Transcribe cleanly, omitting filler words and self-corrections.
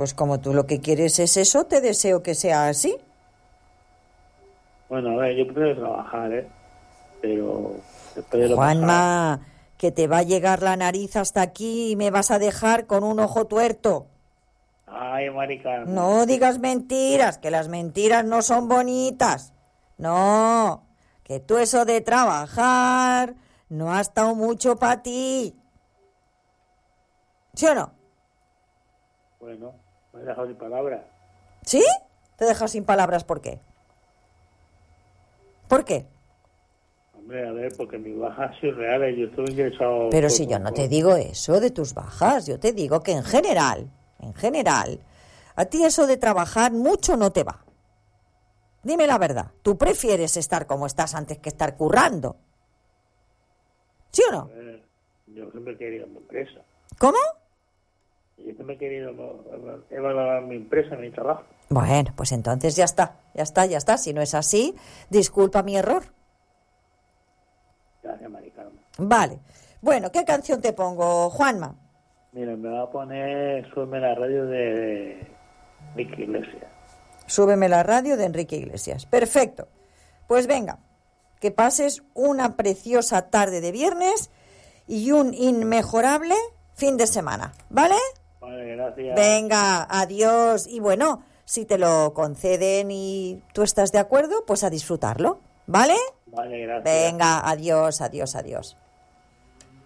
Pues como tú lo que quieres es eso, te deseo que sea así. Bueno, a ver, yo prefiero trabajar, pero después de lo Juanma, que te va a llegar la nariz hasta aquí y me vas a dejar con un ojo tuerto. Ay, marica. No digas mentiras, que las mentiras no son bonitas. No, que tú eso de trabajar no ha estado mucho para ti. ¿Sí o no? Bueno, me he dejado sin palabras. ¿Sí? Te dejas sin palabras, ¿por qué? ¿Por qué? Hombre, a ver, porque mis bajas son reales, yo estoy interesado... Pero si yo no te digo eso de tus bajas, yo te digo que en general, a ti eso de trabajar mucho no te va. Dime la verdad, tú prefieres estar como estás antes que estar currando. ¿Sí o no? A ver, yo siempre he querido mi empresa. ¿Cómo? Yo siempre he querido evaluar mi empresa, mi trabajo. Bueno, pues entonces ya está. Si no es así, disculpa mi error. Gracias, marica. Vale. Bueno, ¿qué canción te pongo, Juanma? Mira, me va a poner Súbeme la radio de Enrique Iglesias. Súbeme la radio de Enrique Iglesias. Perfecto. Pues venga, que pases una preciosa tarde de viernes y un inmejorable fin de semana, ¿vale? Vale, gracias. Venga, adiós. Y bueno, si te lo conceden y tú estás de acuerdo, pues a disfrutarlo, ¿vale? Vale, gracias. Venga, adiós.